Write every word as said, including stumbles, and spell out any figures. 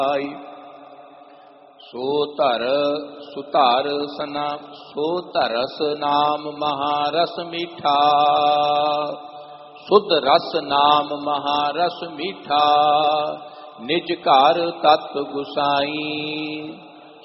ਸੋ ਧਰ ਸੁਧਾਰ ਸਨਾ ਸੋ ਧਰਸ ਨਾਮ ਮਹਾਰਸ ਮੀਠਾ, ਸੁਧ ਰਸ ਨਾਮ ਮਹਾਰਸ ਮੀਠਾ, ਨਿਜ ਘਰ ਤਤ ਗੁਸਾਈ।